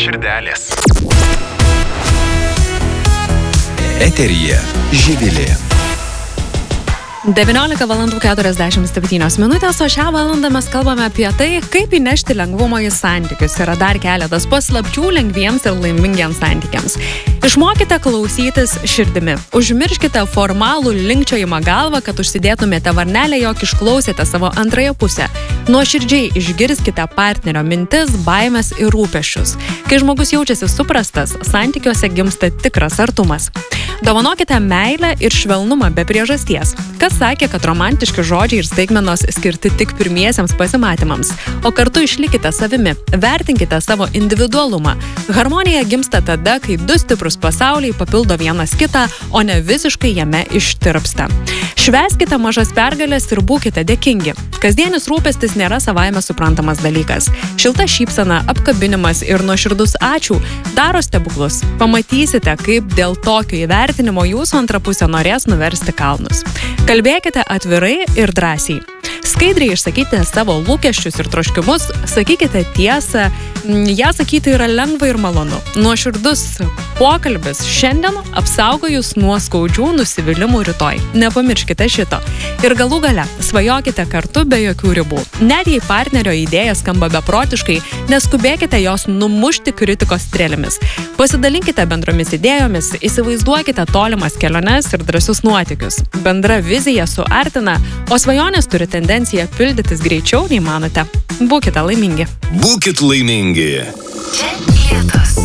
širdelės. Eteryje Živilė. 19:47, o šią valandą mes kalbame apie tai, kaip įnešti lengvumo į santykius. Yra dar keletas paslapčių lengviems ir laimingiems santykiams. Išmokite klausytis širdimi. Užmirškite formalų linkčiojimą galvą, kad užsidėtumėte varnelę, jog išklausėte savo antrąją pusę. Nuoširdžiai išgirskite partnerio mintis, baimės ir rūpesčius. Kai žmogus jaučiasi suprastas, santykiuose gimsta tikras artumas. Dovanokite meilę ir švelnumą be priežasties. Kas sakė, kad romantiški žodžiai ir staigmenos skirti tik pirmiesiems pasimatymams, o kartu išlikite savimi, vertinkite savo individualumą. Harmonija gimsta tada, kai du stiprus pasauliai papildo vienas kitą, o ne visiškai jame ištirpsta. Švęskite mažas pergalės ir būkite dėkingi. Kasdienis rūpestis nėra savaime suprantamas dalykas. Šilta šypsena, apkabinimas ir nuoširdus ačiū daro stebuklus. Pamatysite, kaip dėl tokio įvertinimo jūsų antra pusė norės nuversti kalnus. Kalbėkite atvirai ir drąsiai. Skaidriai išsakykite savo lūkesčius ir troškimus, sakykite tiesą, ją sakyti yra lengva ir malonu. Nuoširdus pokalbis šiandien apsaugo jūs nuo skaudžių nusivylimų rytoj. Nepamirškite šito. Ir galų gale, svajokite kartu be jokių ribų. Net jei partnerio idėja skamba beprotiškai, neskubėkite jos numušti kritikos strėlėmis. Pasidalinkite bendromis idėjomis, įsivaizduokite tolimas keliones ir drąsius nuotykius. Bendra vizija suartina, o svajonės turi tendenciją pildytis greičiau nei manote. Būkite laimingi. Būkit laimingi. Čia Lietus.